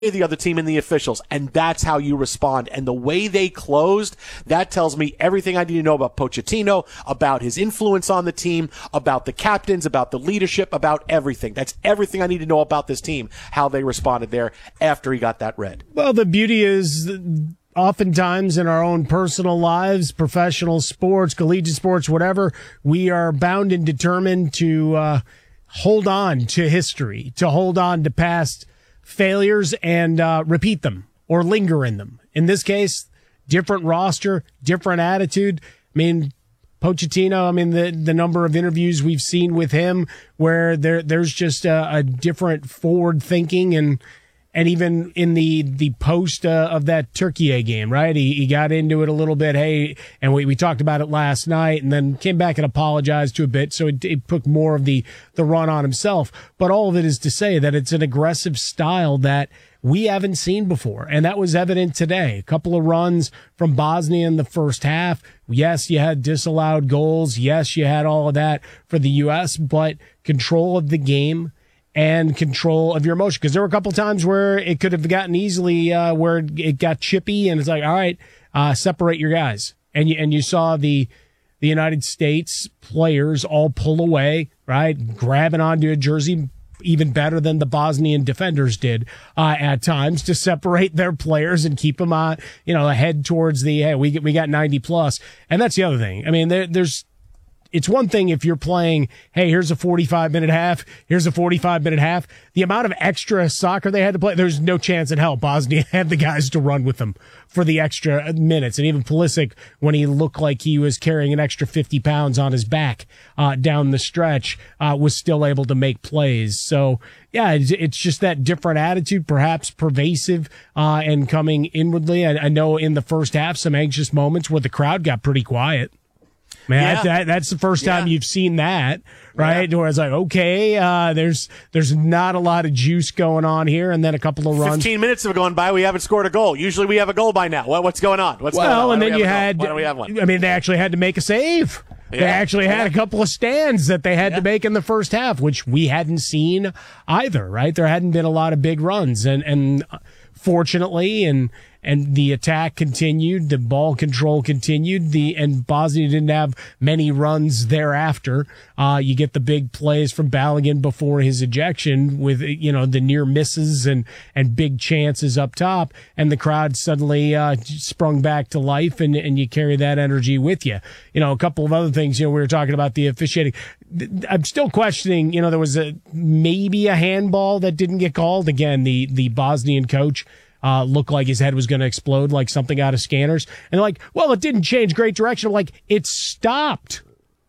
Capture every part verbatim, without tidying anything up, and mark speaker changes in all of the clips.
Speaker 1: the other team and the officials, and that's how you respond. And the way they closed, that tells me everything I need to know about Pochettino, about his influence on the team, about the captains, about the leadership, about everything. That's everything I need to know about this team, how they responded there after he got that red.
Speaker 2: Well, the beauty is oftentimes in our own personal lives, professional sports, collegiate sports, whatever, we are bound and determined to uh, hold on to history, to hold on to past failures and uh, repeat them or linger in them. In this case, different roster, different attitude. I mean, Pochettino, I mean, the, the number of interviews we've seen with him where there there's just a, a different forward thinking, and and even in the the post uh, of that Turkey game, right? He he got into it a little bit. Hey, and we, we talked about it last night, and then came back and apologized to a bit. So it, it took more of the the run on himself. But all of it is to say that it's an aggressive style that we haven't seen before, and that was evident today. A couple of runs from Bosnia in the first half. Yes, you had disallowed goals. Yes, you had all of that for the U S, but control of the game and control of your emotion. Because there were a couple times where it could have gotten easily uh, where it got chippy, and it's like, all right, uh, separate your guys. And you and you saw the the United States players all pull away, right, grabbing onto a jersey, even better than the Bosnian defenders did uh, at times, to separate their players and keep them on, you know, head towards the, hey, we we got ninety plus. And that's the other thing. I mean, there, there's. It's one thing if you're playing, hey, here's a forty-five minute half, here's a forty-five minute half. The amount of extra soccer they had to play, there's no chance in hell Bosnia had the guys to run with them for the extra minutes. And even Pulisic, when he looked like he was carrying an extra fifty pounds on his back uh, down the stretch, uh, was still able to make plays. So, yeah, it's, it's just that different attitude, perhaps pervasive uh, and coming inwardly. I, I know in the first half, some anxious moments where the crowd got pretty quiet. Man, yeah. that, that's the first time yeah. you've seen that, right? Yeah. Where it's like, okay, uh, there's there's not a lot of juice going on here, and then a couple of runs.
Speaker 1: Fifteen minutes have gone by, we haven't scored a goal. Usually we have a goal by now. What, what's going on? What's
Speaker 2: well,
Speaker 1: going on?
Speaker 2: and then you had.
Speaker 1: Why don't we have one?
Speaker 2: I mean, they actually had to make a save. Yeah. They actually had a couple of stands that they had yeah. to make in the first half, which we hadn't seen either, right? There hadn't been a lot of big runs, and and fortunately, and. And the attack continued, the ball control continued, the and Bosnia didn't have many runs thereafter. Uh, you get the big plays from Balogun before his ejection with, you know, the near misses and, and big chances up top, and the crowd suddenly uh, sprung back to life, and, and you carry that energy with you. You know, a couple of other things, you know, we were talking about the officiating. I'm still questioning, you know, there was a maybe a handball that didn't get called. Again, the, the Bosnian coach Uh, looked like his head was going to explode like something out of Scanners. And they're like, well, it didn't change great direction. I'm like, it stopped.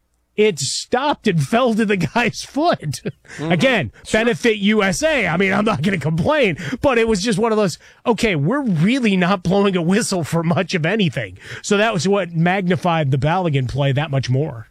Speaker 2: It stopped and fell to the guy's foot. Mm-hmm. Again, benefit U S A. I mean, I'm not going to complain, but it was just one of those, okay, we're really not blowing a whistle for much of anything. So that was what magnified the Balogun play that much more.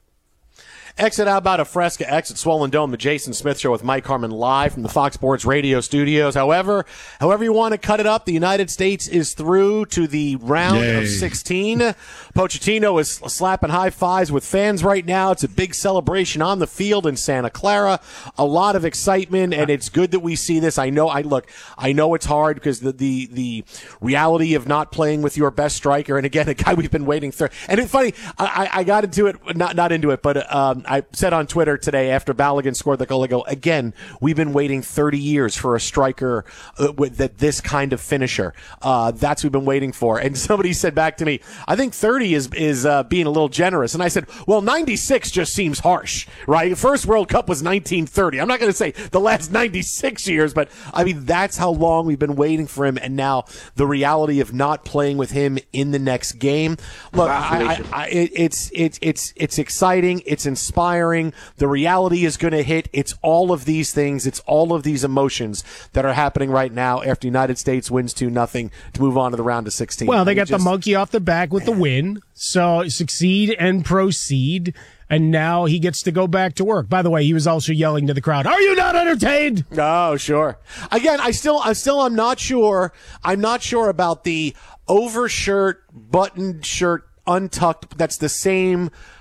Speaker 1: Exit How About a Fresca, exit Swollen Dome, the Jason Smith Show with Mike Harmon live from the Fox Sports Radio studios. However, however you want to cut it up, the United States is through to the round Yay. of sixteen. Pochettino is slapping high fives with fans right now. It's a big celebration on the field in Santa Clara. A lot of excitement, and it's good that we see this. I know, I look, I know it's hard because the the, the reality of not playing with your best striker, and again, a guy we've been waiting for. And it's funny, I, I got into it, not not into it, but um, I said on Twitter today after Balogun scored the goal, I go, again, we've been waiting thirty years for a striker uh, with that this kind of finisher. Uh, that's what we've been waiting for. And somebody said back to me, I think thirty is is uh, being a little generous. And I said, well, ninety-six just seems harsh, right? First World Cup was nineteen thirty. I'm not going to say the last ninety-six years, but I mean, that's how long we've been waiting for him. And now the reality of not playing with him in the next game. Look, I, I, I, it, it's, it's, it's, it's exciting. It's inspiring. Inspiring. The reality is going to hit. It's all of these things. It's all of these emotions that are happening right now after United States wins two nothing to move on to the round of sixteen.
Speaker 2: Well, they got just, the monkey off the back with the win. So succeed and proceed. And now he gets to go back to work. By the way, he was also yelling to the crowd, "Are you not entertained?"
Speaker 1: Oh, sure. Again, I still, I still, I'm not sure. I'm not sure about the overshirt, buttoned shirt, untucked. That's the same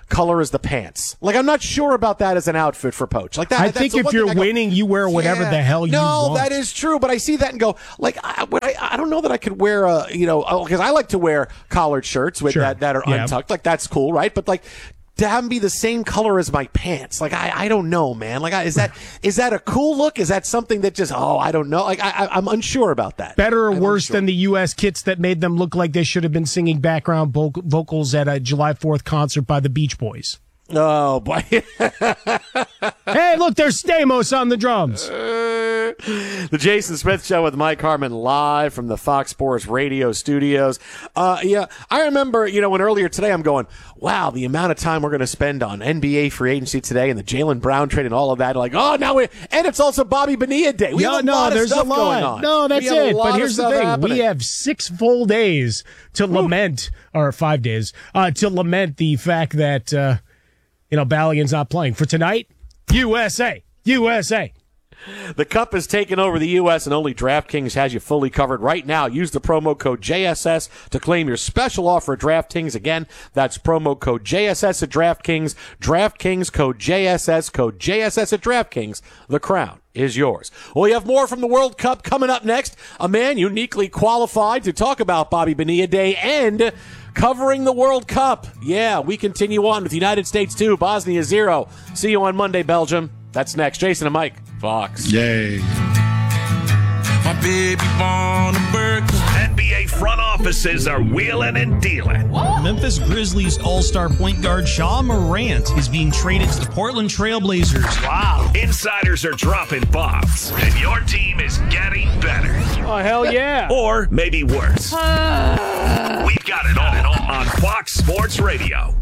Speaker 1: color as the pants. Like, I'm not sure about that as an outfit for Poach. Like that.
Speaker 2: I
Speaker 1: that's
Speaker 2: think
Speaker 1: the
Speaker 2: if
Speaker 1: one
Speaker 2: you're
Speaker 1: thing I go,
Speaker 2: winning, you wear whatever
Speaker 1: yeah,
Speaker 2: the hell you
Speaker 1: no,
Speaker 2: want.
Speaker 1: No, that is true. But I see that and go, like, I, I, I don't know that I could wear a, you know, because I like to wear collared shirts with
Speaker 2: Sure.
Speaker 1: that, that are
Speaker 2: Yeah.
Speaker 1: untucked. Like, that's cool, right? But like, to have them be the same color as my pants, like I, I don't know, man. Like, I, is that is that a cool look? Is that something that just oh, I don't know. Like, I, I, I'm unsure about that.
Speaker 2: Better or
Speaker 1: I'm
Speaker 2: worse
Speaker 1: unsure.
Speaker 2: than the U S kits that made them look like they should have been singing background vo- vocals at a July fourth concert by the Beach Boys.
Speaker 1: Oh boy!
Speaker 2: Hey, look, there's Stamos on the drums.
Speaker 1: The Jason Smith Show with Mike Harmon live from the Fox Sports Radio studios. Uh, yeah, I remember, you know, when earlier today I'm going, wow, the amount of time we're going to spend on N B A free agency today and the Jaylen Brown trade and all of that. Like, oh, now we and it's also Bobby Bonilla Day. We
Speaker 2: Yeah,
Speaker 1: have a
Speaker 2: no,
Speaker 1: lot of
Speaker 2: there's
Speaker 1: stuff
Speaker 2: a lot.
Speaker 1: going on.
Speaker 2: No, that's
Speaker 1: We have a
Speaker 2: it.
Speaker 1: lot
Speaker 2: But
Speaker 1: of
Speaker 2: here's the
Speaker 1: stuff
Speaker 2: thing:
Speaker 1: happening.
Speaker 2: we have six full days to lament, or five days uh, to lament the fact that uh, you know Balian's not playing for tonight. U S A, U S A.
Speaker 1: The Cup has taken over the U S and only DraftKings has you fully covered right now. Use the promo code J S S to claim your special offer at DraftKings. Again, that's promo code J S S at DraftKings. DraftKings code J S S, code J S S at DraftKings. The crown is yours. Well, we have more from the World Cup coming up next. A man uniquely qualified to talk about Bobby Bonilla Day and covering the World Cup. Yeah, we continue on with the United States two, Bosnia zero. See you on Monday, Belgium. That's next. Jason and Mike, Fox.
Speaker 3: Yay.
Speaker 4: My baby born a Berkeley.
Speaker 5: N B A front offices are wheeling and dealing.
Speaker 6: Memphis Grizzlies all-star point guard Ja Morant is being traded to the Portland Trail Blazers.
Speaker 5: Wow. Insiders are dropping bombs, and your team is getting better.
Speaker 2: Oh, hell yeah.
Speaker 5: Or maybe worse. We've got it all on Fox Sports Radio.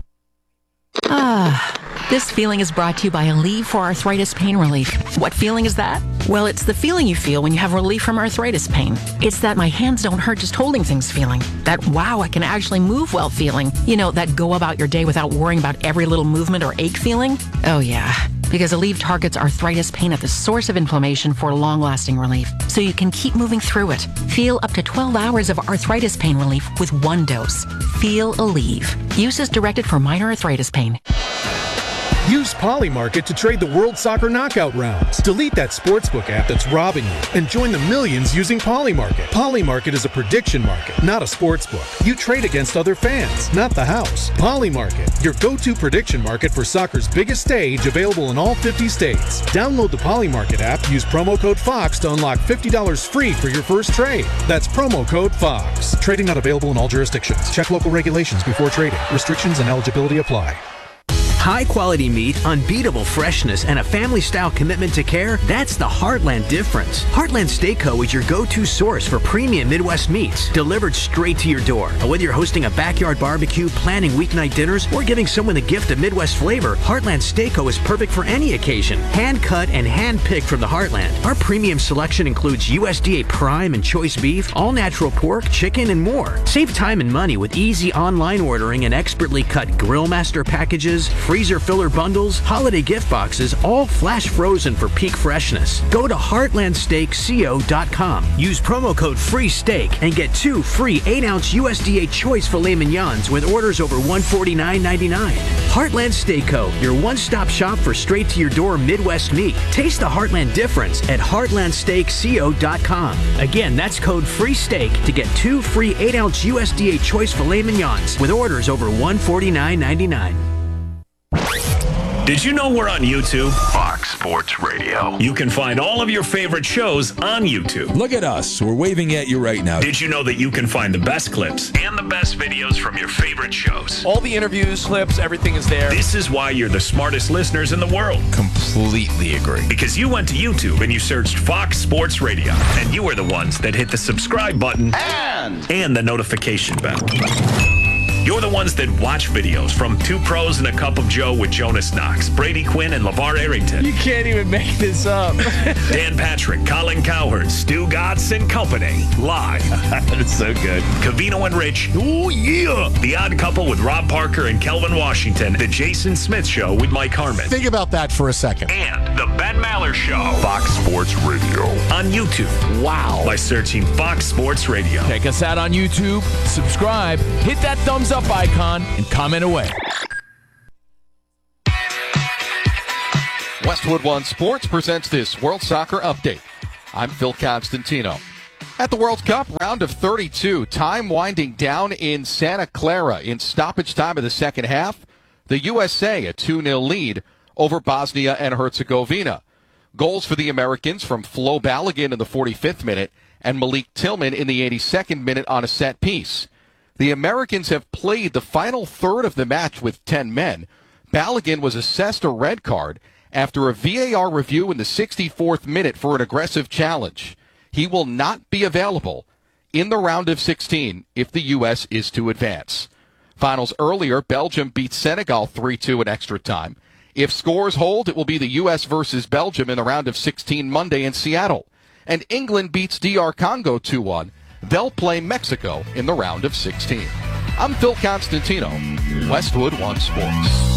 Speaker 7: Ah, this feeling is brought to you by Aleve for Arthritis Pain Relief. What feeling is that? Well, it's the feeling you feel when you have relief from arthritis pain. It's that my hands don't hurt just holding things feeling. That wow, I can actually move well feeling. You know, that go about your day without worrying about every little movement or ache feeling. Oh yeah, because Aleve targets arthritis pain at the source of inflammation for long-lasting relief, so you can keep moving through it. Feel up to twelve hours of arthritis pain relief with one dose. Feel Aleve. Use is directed for minor arthritis pain.
Speaker 8: Use Polymarket to trade the World Soccer Knockout rounds. Delete that sportsbook app that's robbing you and join the millions using Polymarket. Polymarket is a prediction market, not a sportsbook. You trade against other fans, not the house. Polymarket, your go-to prediction market for soccer's biggest stage, available in all fifty states. Download the Polymarket app, use promo code FOX to unlock fifty dollars free for your first trade. That's promo code FOX. Trading not available in all jurisdictions. Check local regulations before trading. Restrictions and eligibility apply.
Speaker 9: High-quality meat, unbeatable freshness, and a family-style commitment to care, that's the Heartland difference. Heartland Steak Co. is your go-to source for premium Midwest meats, delivered straight to your door. And whether you're hosting a backyard barbecue, planning weeknight dinners, or giving someone the gift of Midwest flavor, Heartland Steak Co. is perfect for any occasion. Hand-cut and hand-picked from the Heartland. Our premium selection includes U S D A prime and choice beef, all-natural pork, chicken, and more. Save time and money with easy online ordering and expertly cut Grill Master packages, freezer filler bundles, holiday gift boxes, all flash frozen for peak freshness. Go to heartland steak co dot com. Use promo code FREESTEAK and get two free eight ounce U S D A choice filet mignons with orders over one hundred forty-nine ninety-nine. Heartland Steak Co., your one-stop shop for straight-to-your-door Midwest meat. Taste the Heartland difference at heartland steak co dot com. Again, that's code FREESTEAK to get two free eight ounce U S D A choice filet mignons with orders over one hundred forty-nine ninety-nine.
Speaker 5: Did you know we're on YouTube?
Speaker 10: Fox Sports Radio.
Speaker 5: You can find all of your favorite shows on YouTube.
Speaker 11: Look at us. We're waving at you right now.
Speaker 5: Did you know that you can find the best clips and the best videos from your favorite shows?
Speaker 12: All the interviews, clips, everything is there.
Speaker 5: This is why you're the smartest listeners in the world.
Speaker 11: Completely agree.
Speaker 5: Because you went to YouTube and you searched Fox Sports Radio, and you are the ones that hit the subscribe button
Speaker 10: and,
Speaker 5: and the notification bell. You're the ones that watch videos from Two Pros and a Cup of Joe with Jonas Knox, Brady Quinn, and LeVar Arrington.
Speaker 12: You can't even make this up.
Speaker 5: Dan Patrick, Colin Cowherd, Stu Gatz and Company. Live.
Speaker 10: That's so good.
Speaker 5: Cavino and Rich. Oh, yeah. The Odd Couple with Rob Parker and Kelvin Washington. The Jason Smith Show with Mike Harmon.
Speaker 1: Think about that for a second.
Speaker 5: And The Ben Maller Show.
Speaker 10: Fox Sports Radio.
Speaker 5: On YouTube.
Speaker 1: Wow.
Speaker 5: By searching Fox Sports Radio.
Speaker 12: Check us out on YouTube. Subscribe. Hit that thumbs up icon and comment away.
Speaker 3: Westwood One Sports presents this World Soccer Update. I'm Phil Constantino. At the World Cup, round of thirty-two, time winding down in Santa Clara. In stoppage time of the second half, the U S A a two nil lead over Bosnia and Herzegovina. Goals for the Americans from Flo Balogun in the forty-fifth minute and Malik Tillman in the eighty-second minute on a set piece. The Americans have played the final third of the match with ten men. Balogun was assessed a red card after a V A R review in the sixty-fourth minute for an aggressive challenge. He will not be available in the round of sixteen if the U S is to advance. Finals earlier, Belgium beat Senegal three two in extra time. If scores hold, it will be the U S versus Belgium in the round of sixteen Monday in Seattle. And England beats D R Congo two one. They'll play Mexico in the round of sixteen. I'm Phil Constantino, Westwood One Sports.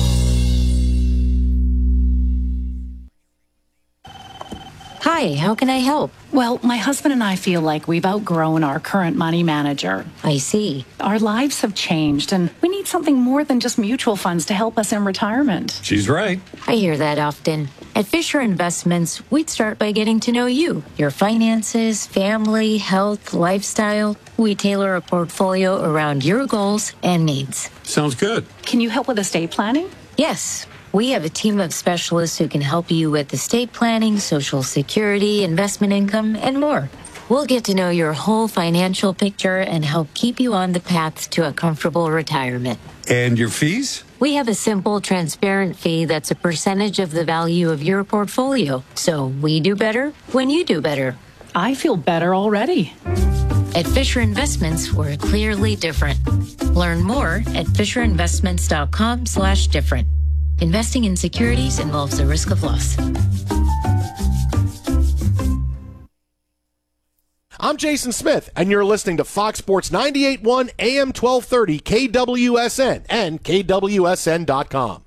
Speaker 13: Hi, how can I help?
Speaker 14: Well, my husband and I feel like we've outgrown our current money manager.
Speaker 13: I see.
Speaker 14: Our lives have changed, and we need something more than just mutual funds to help us in retirement.
Speaker 11: She's right.
Speaker 13: I hear that often. At Fisher Investments, we'd start by getting to know you, your finances, family, health, lifestyle. We tailor a portfolio around your goals and needs.
Speaker 11: Sounds good.
Speaker 14: Can you help with estate planning?
Speaker 13: Yes. We have a team of specialists who can help you with estate planning, Social Security, investment income, and more. We'll get to know your whole financial picture and help keep you on the path to a comfortable retirement.
Speaker 11: And your fees?
Speaker 13: We have a simple, transparent fee that's a percentage of the value of your portfolio. So we do better when you do better.
Speaker 14: I feel better already.
Speaker 13: At Fisher Investments, we're clearly different. Learn more at fisherinvestments.com slash different. Investing in securities involves a risk of loss.
Speaker 1: I'm Jason Smith, and you're listening to Fox Sports ninety-eight point one A M twelve thirty K W S N and K W S N dot com.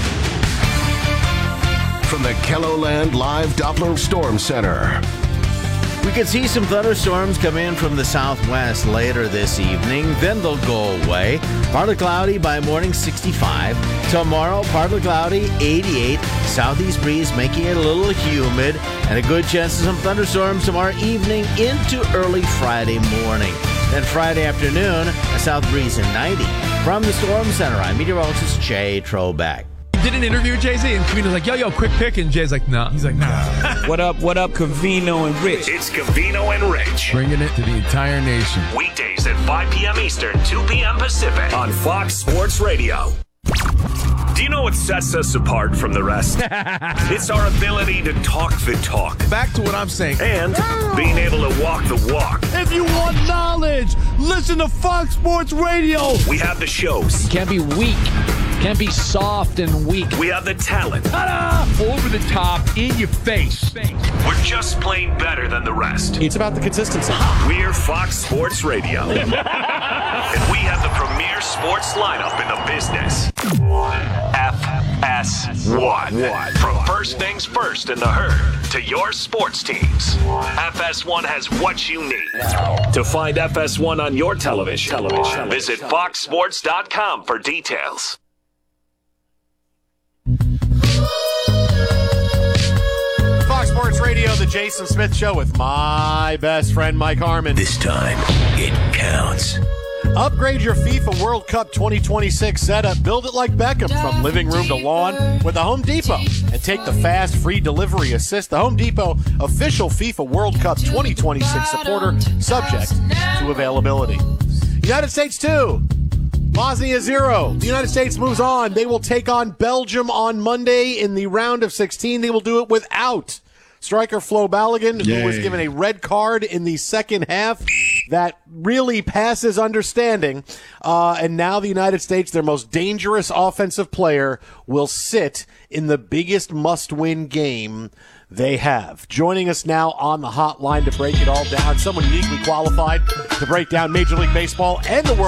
Speaker 15: From the Kelloland Live Doppler Storm Center.
Speaker 16: We could see some thunderstorms come in from the southwest later this evening. Then they'll go away. Partly cloudy by morning, sixty-five. Tomorrow, partly cloudy, eighty-eight. Southeast breeze making it a little humid. And a good chance of some thunderstorms tomorrow evening into early Friday morning. Then Friday afternoon, a south breeze in ninety. From the Storm Center, I'm meteorologist Jay Trobeck.
Speaker 12: Did an interview with Jay-Z, and Cavino's like, yo, yo, quick pick, and Jay's like, nah. He's like, nah.
Speaker 17: What up, what up, Cavino and Rich?
Speaker 5: It's Cavino and Rich.
Speaker 18: Bringing it to the entire nation.
Speaker 5: Weekdays at five p.m. Eastern, two p.m. Pacific on Fox Sports Radio. Do you know what sets us apart from the rest? It's our ability to talk the talk.
Speaker 18: Back to what I'm saying.
Speaker 5: And being able to walk the walk.
Speaker 19: If you want knowledge, listen to Fox Sports Radio.
Speaker 5: We have the shows.
Speaker 20: Can't be weak. Can't be soft and weak.
Speaker 5: We have the talent.
Speaker 19: Ta-da! Over the top, in your face.
Speaker 5: We're just plain better than the rest.
Speaker 1: It's about the consistency.
Speaker 5: We're Fox Sports Radio. And we have the premier sports lineup in the business. F S one. From first things first in the herd to your sports teams. F S one has what you need. To find F S one on your television, television. visit fox sports dot com for details.
Speaker 1: Fox Sports Radio, the Jason Smith Show with my best friend Mike Harmon.
Speaker 10: This time, it counts.
Speaker 1: Upgrade your FIFA World Cup twenty twenty-six setup. Build it like Beckham from living room to lawn with the Home Depot. And take the fast, free delivery assist. The Home Depot, official FIFA World Cup twenty twenty-six supporter, subject to availability. United States two. Bosnia zero. The United States moves on. They will take on Belgium on Monday in the round of sixteen. They will do it without striker Flo Balogun,
Speaker 11: Yay.
Speaker 1: who was given a red card in the second half. That really passes understanding. Uh, and now the United States, their most dangerous offensive player, will sit in the biggest must-win game they have. Joining us now on the hotline to break it all down, someone uniquely qualified to break down Major League Baseball and the World